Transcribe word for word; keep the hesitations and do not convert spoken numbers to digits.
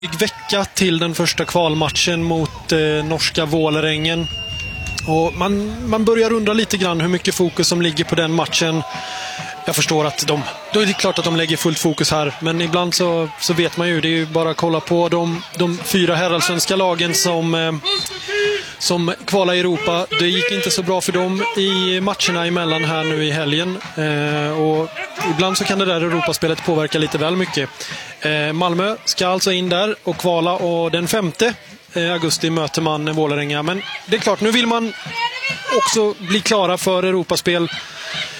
vecka till den första kvalmatchen mot eh, norska Vålerengen. Och man, man börjar undra lite grann hur mycket fokus som ligger på den matchen. Jag förstår att de, då är det klart att de lägger fullt fokus här, men ibland så, så vet man ju, det är ju bara att kolla på de, de fyra herrallsvenska lagen som, eh, som kvalar i Europa. Det gick inte så bra för dem i matcherna emellan här nu i helgen, eh, och ibland så kan det där Europaspelet påverka lite väl mycket. Eh, Malmö ska alltså in där och kvala, och den femte augusti möter man Vålerenga. Men det är klart, nu vill man också bli klara för Europaspel.